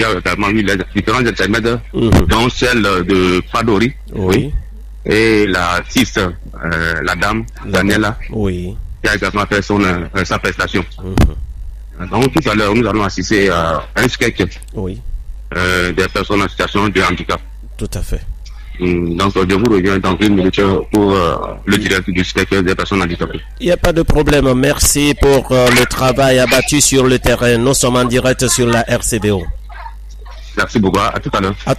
y a également eu les différents intermèdes, dont celle de Fadori. Oui. Et la 6, la dame, Daniela. Oui. Qui a également fait sa prestation. Donc tout à l'heure, nous allons assister à un sketch des personnes en situation de handicap. Tout à fait. Donc je vous reviens dans une minute pour le direct du sketch des personnes handicapées. Il n'y a pas de problème. Merci pour le travail abattu sur le terrain. Nous sommes en direct sur la RCBO. Merci beaucoup. À tout à l'heure.